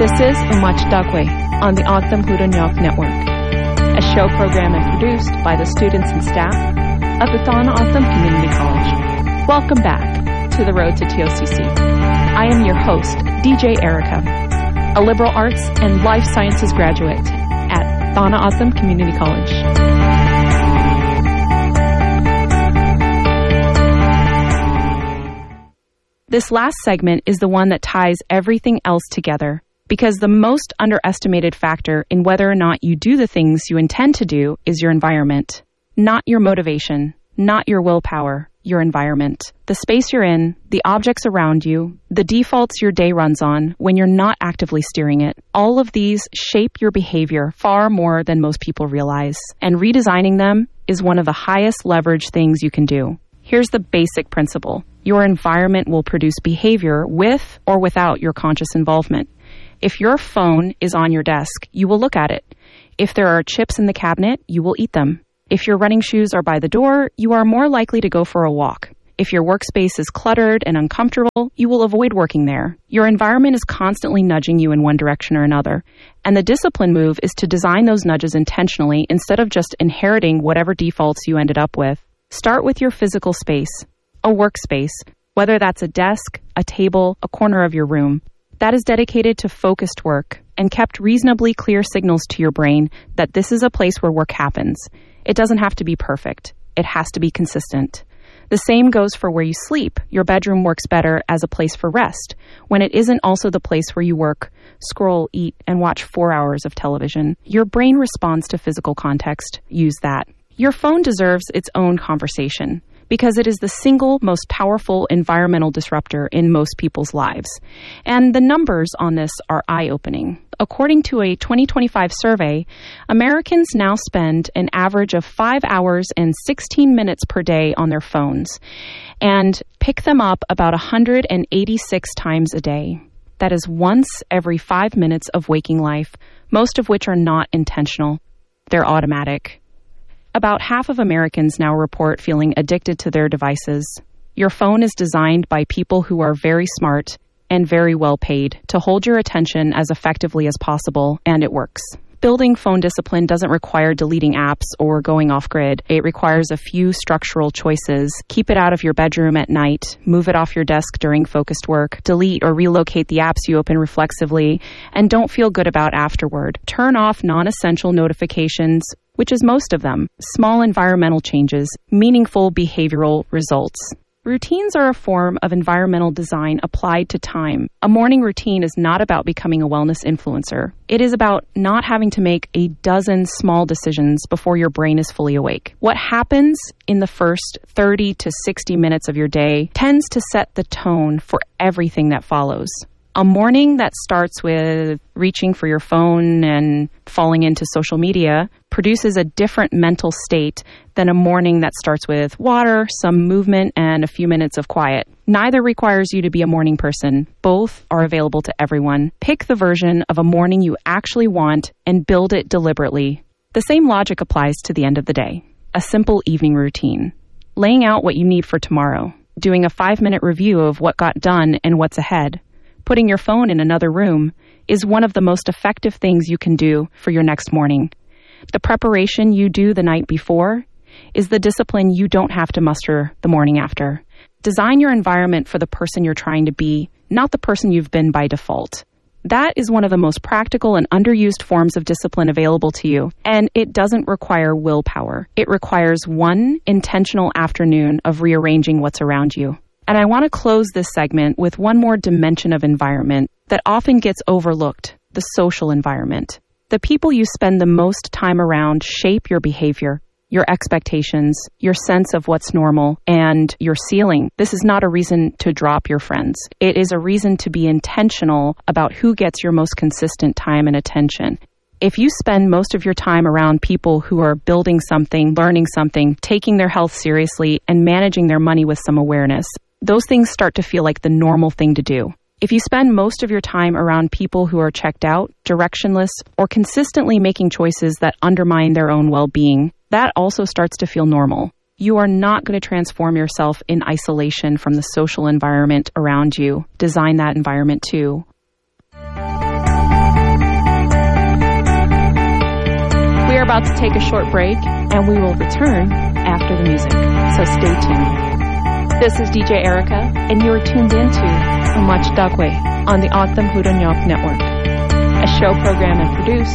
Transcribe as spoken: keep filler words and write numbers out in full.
This is Umachdakwe on the Ogdam Hudanyok Network, a show programmed and produced by the students and staff of the Thana Ogdam Community College. Welcome back to the road to T O C C. I am your host, D J Erica, a liberal arts and life sciences graduate at Thana Ogdam Community College. This last segment is the one that ties everything else together, because the most underestimated factor in whether or not you do the things you intend to do is your environment. Not your motivation, not your willpower, your environment. The space you're in, the objects around you, the defaults your day runs on when you're not actively steering it. All of these shape your behavior far more than most people realize, and redesigning them is one of the highest leverage things you can do. Here's the basic principle. Your environment will produce behavior with or without your conscious involvement. If your phone is on your desk, you will look at it. If there are chips in the cabinet, you will eat them. If your running shoes are by the door, you are more likely to go for a walk. If your workspace is cluttered and uncomfortable, you will avoid working there. Your environment is constantly nudging you in one direction or another. And the discipline move is to design those nudges intentionally instead of just inheriting whatever defaults you ended up with. Start with your physical space, a workspace, whether that's a desk, a table, a corner of your room, that is dedicated to focused work and kept reasonably clear signals to your brain that this is a place where work happens. It doesn't have to be perfect. It has to be consistent. The same goes for where you sleep. Your bedroom works better as a place for rest when it isn't also the place where you work, scroll, eat, and watch four hours of television. Your brain responds to physical context. Use that. Your phone deserves its own conversation because it is the single most powerful environmental disruptor in most people's lives. And the numbers on this are eye-opening. According to a twenty twenty-five survey, Americans now spend an average of five hours and sixteen minutes per day on their phones and pick them up about one hundred eighty-six times a day. That is once every five minutes of waking life, most of which are not intentional. They're automatic. About half of Americans now report feeling addicted to their devices. Your phone is designed by people who are very smart and very well paid to hold your attention as effectively as possible, and it works. Building phone discipline doesn't require deleting apps or going off-grid. It requires a few structural choices. Keep it out of your bedroom at night. Move it off your desk during focused work. Delete or relocate the apps you open reflexively, and don't feel good about afterward. Turn off non-essential notifications, which is most of them. Small environmental changes, meaningful behavioral results. Routines are a form of environmental design applied to time. A morning routine is not about becoming a wellness influencer. It is about not having to make a dozen small decisions before your brain is fully awake. What happens in the first thirty to sixty minutes of your day tends to set the tone for everything that follows. A morning that starts with reaching for your phone and falling into social media produces a different mental state than a morning that starts with water, some movement, and a few minutes of quiet. Neither requires you to be a morning person. Both are available to everyone. Pick the version of a morning you actually want and build it deliberately. The same logic applies to the end of the day. A simple evening routine. Laying out what you need for tomorrow. Doing a five-minute review of what got done and what's ahead. Putting your phone in another room is one of the most effective things you can do for your next morning. The preparation you do the night before is the discipline you don't have to muster the morning after. Design your environment for the person you're trying to be, not the person you've been by default. That is one of the most practical and underused forms of discipline available to you, and it doesn't require willpower. It requires one intentional afternoon of rearranging what's around you. And I want to close this segment with one more dimension of environment that often gets overlooked, the social environment. The people you spend the most time around shape your behavior, your expectations, your sense of what's normal, and your ceiling. This is not a reason to drop your friends. It is a reason to be intentional about who gets your most consistent time and attention. If you spend most of your time around people who are building something, learning something, taking their health seriously, and managing their money with some awareness, those things start to feel like the normal thing to do. If you spend most of your time around people who are checked out, directionless, or consistently making choices that undermine their own well-being, that also starts to feel normal. You are not going to transform yourself in isolation from the social environment around you. Design that environment too. about to take a short break, and we will return after the music, so stay tuned. This is D J Erica, and you are tuned into Umach Dagwe on the Otham Hudanyop Network, a show programmed and produced